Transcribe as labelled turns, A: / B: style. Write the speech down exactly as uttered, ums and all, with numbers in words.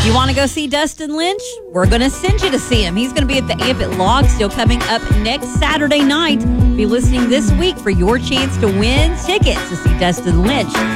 A: You want to go see Dustin Lynch? We're going to send you to see him. He's going to be at the Amp at Log coming up next Saturday night. Be listening this week for your chance to win tickets to see Dustin Lynch.